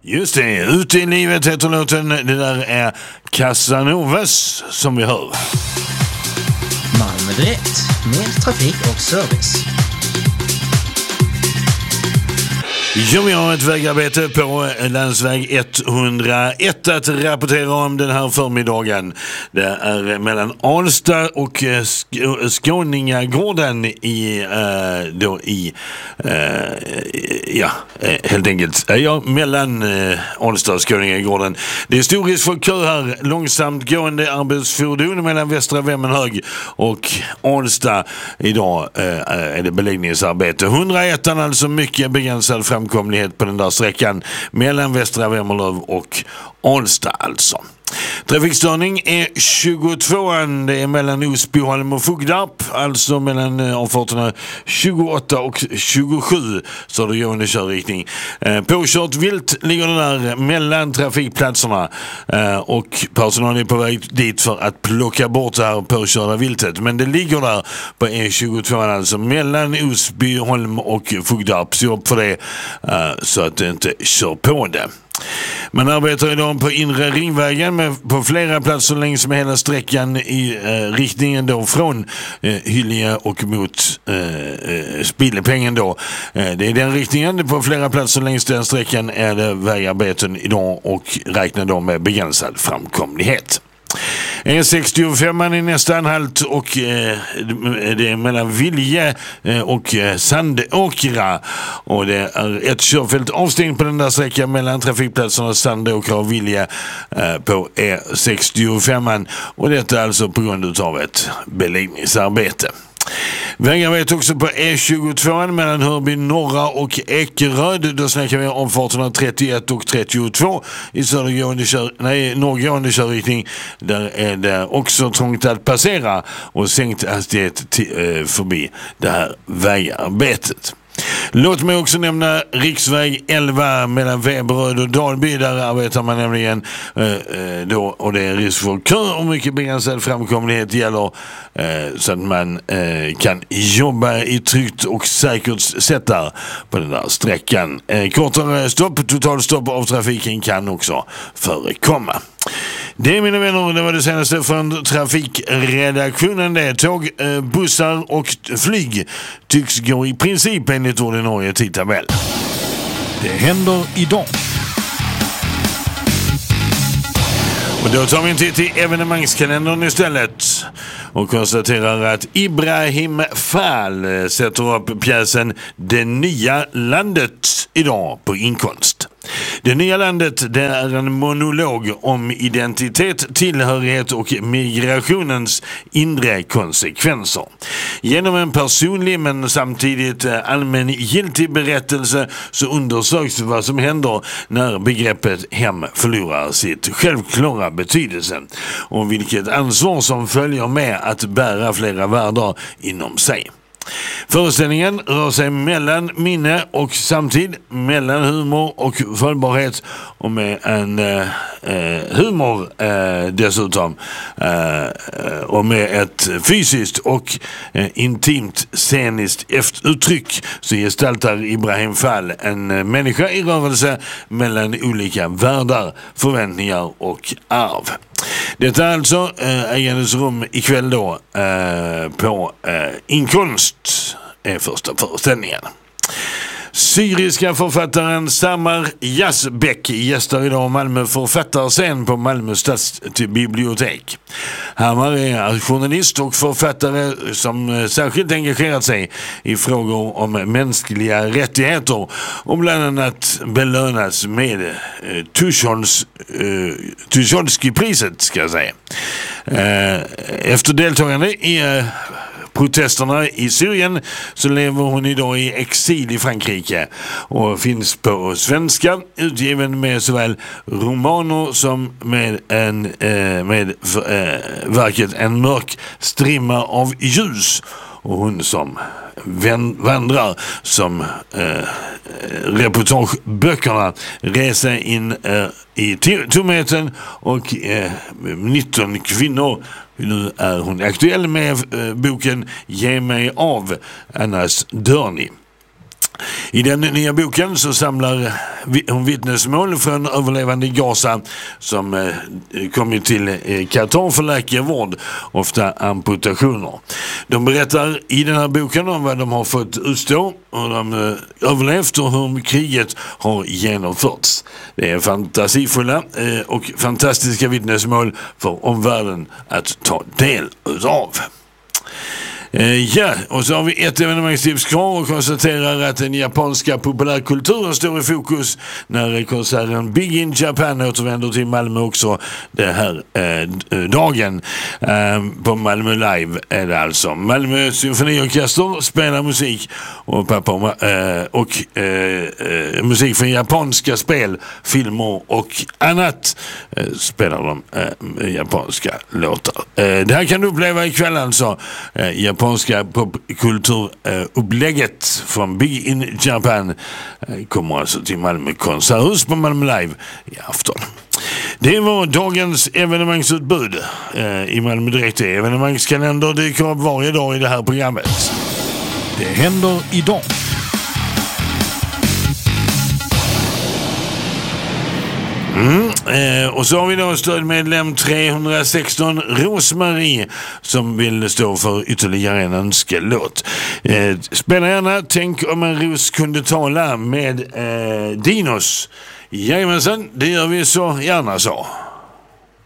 Just det, Ute i livet heter låten. Det där är Casanovas som vi hör. Malmö Direkt, mer trafik och service. Jo, vi har ett vägarbete på landsväg 101 att rapportera om den här förmiddagen. Det är mellan Alsta och Skåningagården helt enkelt. Mellan Alsta och Skåningagården. Det är stor risk för kö här. Långsamt gående arbetsfordon mellan Västra Vemmenhög och Alsta. Idag är det beläggningsarbete. 101 alltså mycket begränsad framkomlighet på den där sträckan mellan Västra Vemmenhög och Alsta alltså. Trafikstörning är 22an, det är mellan Osbyholm och Fogdarp, alltså mellan avfarterna 28 och 27 så det gående körriktning. Påkört vilt ligger det där mellan trafikplatserna och personalen är på väg dit för att plocka bort det här påkörda viltet, men det ligger där på E22 alltså mellan Osbyholm och Fogdarp, så upp för det så att det inte kör på det. Man arbetar idag på inre ringvägen på flera platser längs med hela sträckan i riktningen då från Hyllie och mot Spillepengen då. Det är den riktningen. På flera platser längs den sträckan är det vägarbeten idag och räknar då med begränsad framkomlighet. E65 är nästan halt och det är mellan Vilje och Sandåkra och det är ett körfält avstängt på den där sträckan mellan trafikplatserna Sandåkra och Vilje på E65 och detta är alltså på grund av ett beläggningsarbete. Vägarbete också på E22 mellan Hörby norra och Ekeröd. Då snackar vi om avfarterna 31 och 32 i norrgående körriktning. Där är det också trångt att passera och sänkt hastighet förbi det här vägarbetet. Låt mig också nämna riksväg 11 mellan Veberöd och Dalby. Där arbetar man nämligen då, och det är risk för kö och mycket begränsad framkomlighet gäller så att man kan jobba i tryggt och säkert sätt där på den där sträckan. Kortare stopp, totalstopp av trafiken kan också förekomma. Det, mina vänner, det var det senaste från trafikredaktionen. Det tåg, bussar och flyg tycks gå i princip enligt ordinarie tidtabell. Det händer idag. Och då tar vi en titt i evenemangskalendern istället och konstaterar att Ibrahim Fall sätter upp pjäsen Det nya landet idag på Inkonst. Det nya landet, det är en monolog om identitet, tillhörighet och migrationens inre konsekvenser. Genom en personlig men samtidigt allmängiltig berättelse så undersöks vad som händer när begreppet hem förlorar sitt självklara betydelse och vilket ansvar som följer med att bära flera världar inom sig. Föreställningen rör sig mellan minne och samtid, mellan humor och följbarhet och med en humor dessutom och med ett fysiskt och intimt sceniskt uttryck så gestaltar Ibrahim Fall en människa i rörelse mellan olika världar, förväntningar och arv. Detta är alltså Ägandes rum ikväll då på Inkonst är första föreställningen. Syriska författaren Samar Yazbek gästar idag Malmö författarscen på Malmö stadsbibliotek. Hammar är journalist och författare som särskilt engagerat sig i frågor om mänskliga rättigheter och bland annat belönas med Tucholsky-priset ska jag säga. Efter deltagande i protesterna i Syrien så lever hon idag i exil i Frankrike och finns på svenska, utgiven med såväl romaner som med verket En mörk strimma av ljus. Och hon som vandrar som reportageböckerna Resa in i tomheten och 19 kvinnor. Nu är hon aktuell med boken Ge mig av Annas Dörni. I den nya boken så samlar hon vittnesmål från överlevande i Gaza som kommit till Qatar för läkarvård, ofta amputationer. De berättar i den här boken om vad de har fått utstå och de överlevt och hur kriget har genomförts. Det är fantasifulla och fantastiska vittnesmål för omvärlden att ta del av. Ja, och så har vi ett evenemangstips kvar och konstaterar att den japanska populärkulturen står i fokus när konserten Big in Japan återvänder till Malmö också det här dagen. På Malmö Live är det alltså. Malmö symfoniorkester spelar musik och musik från japanska spel, filmer och annat spelar de japanska låtar. Det här kan du uppleva ikväll alltså. Japanska popkulturupplägget från Big in Japan kommer alltså till Malmö konserthus på Malmö Live i afton. Det var dagens evenemangsutbud i Malmö Direkt. Evenemangskalender dyker upp varje dag i det här programmet. Det händer idag. Och så har vi då stödmedlem 316 Rosmarie som vill stå för ytterligare en önskelåt. Spela gärna Tänk om en ros kunde tala med Dinos. Jajamensan, det gör vi så gärna så.